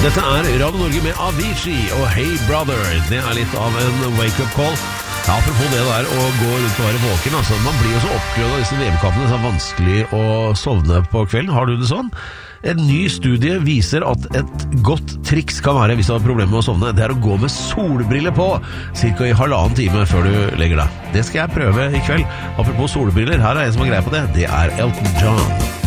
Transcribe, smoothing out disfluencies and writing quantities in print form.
Dette Radio Norge med Avicii og Hey Brother. Det litt av en wake-up call. Ja, apropos det der å gå rundt og være våken, altså, man blir jo så oppglødd av disse VM-kampene, så vanskelig å sovne på kvelden. Har du det sånn? En ny studie viser at et godt triks kan være, hvis du har problemer med å sovne, det å gå med solbriller på, cirka i 1,5 time før du legger deg. Det skal jeg prøve i kveld. Apropos solbriller, her en som har greie på det. Det Elton John.